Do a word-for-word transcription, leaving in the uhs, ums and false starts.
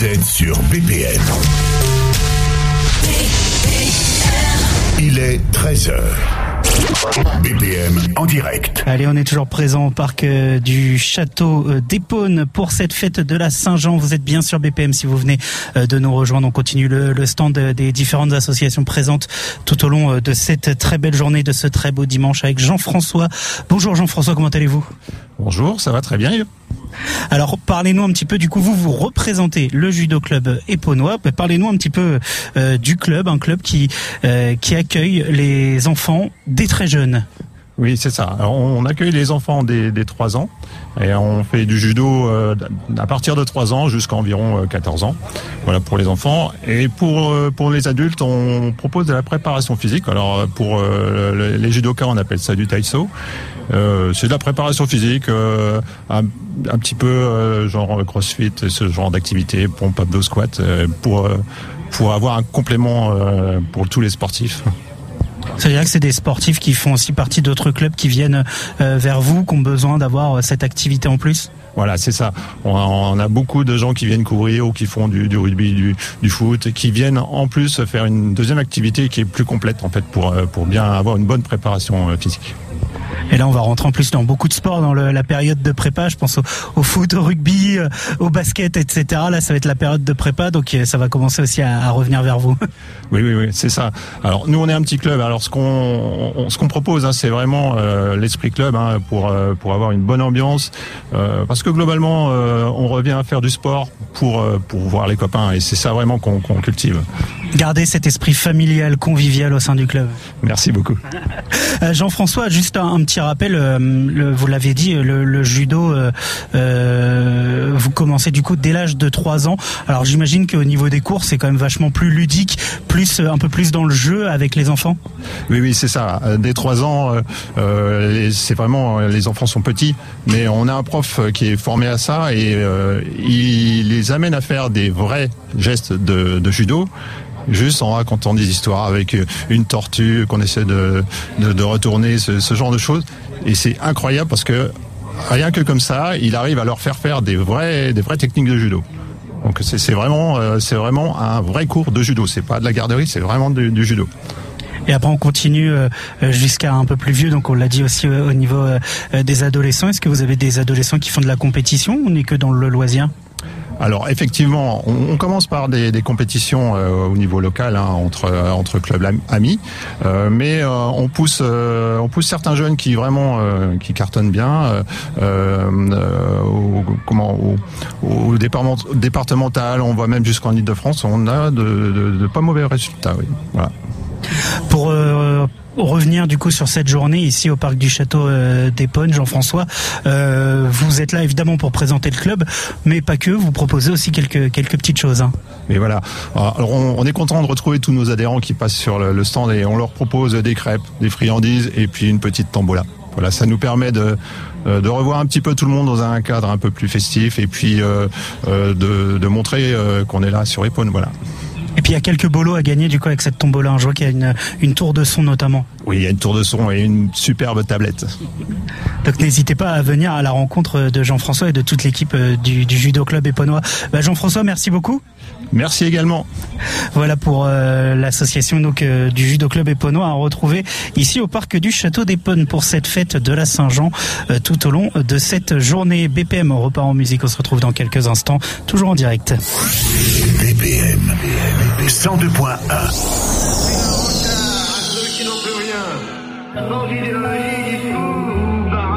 Vous êtes sur B P M. Il est treize heures. B P M en direct. Allez, on est toujours présent au parc euh, du château euh, d'Épône pour cette fête de la Saint-Jean. Vous êtes bien sur B P M si vous venez euh, de nous rejoindre. On continue le, le stand euh, des différentes associations présentes tout au long euh, de cette très belle journée, de ce très beau dimanche avec Jean-François. Bonjour Jean-François, comment allez-vous ? Bonjour, ça va très bien. Alors parlez-nous un petit peu, du coup vous vous représentez le judo club éponois. Parlez-nous un petit peu euh, du club, un club qui euh, qui accueille les enfants dès très jeunes. Oui, c'est ça. Alors, on accueille les enfants dès, dès trois ans et on fait du judo euh, à partir de trois ans jusqu'à environ quatorze ans. Voilà pour les enfants. Et pour pour les adultes, on propose de la préparation physique. Alors pour euh, les judokas, on appelle ça du taïso. Euh, c'est de la préparation physique, euh, un, un petit peu euh, genre crossfit, ce genre d'activité, pompe, abdos, squat, euh, pour euh, pour avoir un complément euh, pour tous les sportifs. C'est-à-dire que c'est des sportifs qui font aussi partie d'autres clubs qui viennent euh, vers vous, qui ont besoin d'avoir cette activité en plus ? Voilà, c'est ça. On a, on a beaucoup de gens qui viennent couvrir ou qui font du, du rugby, du, du foot, et qui viennent en plus faire une deuxième activité qui est plus complète en fait pour pour bien avoir une bonne préparation physique. Et là, on va rentrer en plus dans beaucoup de sports, dans le, la période de prépa. Je pense au, au foot, au rugby, euh, au basket, et cetera. Là, ça va être la période de prépa, donc ça va commencer aussi à, à revenir vers vous. Oui, oui, oui, c'est ça. Alors, nous, on est un petit club. Alors, ce qu'on, on, ce qu'on propose, hein, c'est vraiment euh, l'esprit club, hein, pour euh, pour avoir une bonne ambiance. Euh, parce que globalement, euh, on revient à faire du sport pour euh, pour voir les copains, et c'est ça vraiment qu'on, qu'on cultive. Garder cet esprit familial, convivial au sein du club. Merci beaucoup. Euh, Jean-François, juste un, un petit rappel, euh, le, vous l'avez dit, le, le judo, euh, euh, vous commencez du coup dès l'âge de trois ans. Alors j'imagine qu'au niveau des cours, c'est quand même vachement plus ludique, plus un peu plus dans le jeu avec les enfants. Oui, oui, c'est ça. Dès trois ans, euh, c'est vraiment, les enfants sont petits, mais on a un prof qui est formé à ça et euh, il les amène à faire des vrais gestes de, de judo. Juste en racontant des histoires avec une tortue qu'on essaie de, de, de retourner, ce, ce genre de choses. Et c'est incroyable parce que rien que comme ça, il arrive à leur faire faire des vrais, des vraies techniques de judo. Donc c'est, c'est vraiment, c'est vraiment un vrai cours de judo. C'est pas de la garderie, c'est vraiment du, du judo. Et après on continue jusqu'à un peu plus vieux, donc on l'a dit aussi au niveau des adolescents. Est-ce que vous avez des adolescents qui font de la compétition ou on n'est que dans le loisir ? Alors effectivement, on, on commence par des, des compétitions euh, au niveau local, hein, entre euh, entre clubs amis, euh, mais euh, on pousse euh, on pousse certains jeunes qui vraiment euh, qui cartonnent bien euh, euh, au, comment au, au département, départemental, on va même jusqu'en Île-de-France, on a de, de, de pas mauvais résultats, oui. Voilà. Pour euh, revenir du coup sur cette journée ici au parc du château euh, d'Épône, Jean-François, euh, vous êtes là évidemment pour présenter le club, mais pas que, vous proposez aussi quelques quelques petites choses. Hein. Mais voilà, alors on, on est content de retrouver tous nos adhérents qui passent sur le, le stand et on leur propose des crêpes, des friandises et puis une petite tombola. Voilà, ça nous permet de de revoir un petit peu tout le monde dans un cadre un peu plus festif et puis euh, euh, de, de montrer euh, qu'on est là sur Épône, voilà. Et puis il y a quelques bolos à gagner du coup avec cette tombola. Je vois qu'il y a une, une tour de son notamment. Oui, il y a une tour de son et une superbe tablette. Donc n'hésitez pas à venir à la rencontre de Jean-François et de toute l'équipe du, du judo club éponois. Bah, Jean-François, merci beaucoup. Merci également. Voilà pour euh, l'association donc euh, du judo club éponois à retrouver ici au parc du château d'Épône pour cette fête de la Saint-Jean euh, tout au long de cette journée. B P M repart en musique, on se retrouve dans quelques instants, toujours en direct. B P M cent deux point un. Ceux qui n'ont plus rien, sans idéologie, discours,